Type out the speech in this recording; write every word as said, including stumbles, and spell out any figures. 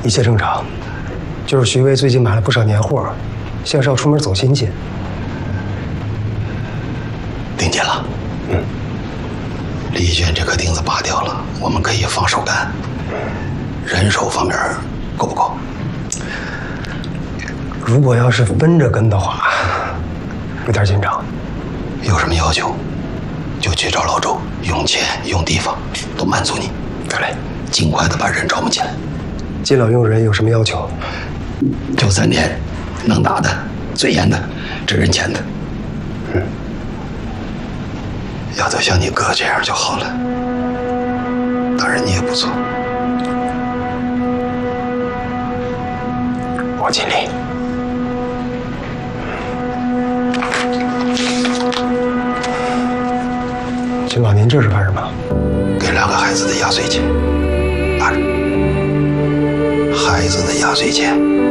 一切正常，就是徐威最近买了不少年货，像是要出门走亲戚。 定金了。嗯。丽娟这颗钉子拔掉了，我们可以放手干。人手方面够不够？ 如果要是分着跟的话，有点紧张。 有什么要求，就去找老周，用钱用地方都满足你。 得嘞， 尽快的把人招募进来。 金老用人有什么要求？ 就三天，能打的、最严的、值人钱的。嗯。要都像你哥这样就好了。当然你也不错。 我尽力。金老，您这是干什么？ 给两个孩子的压岁钱，拿着。孩子的压岁钱。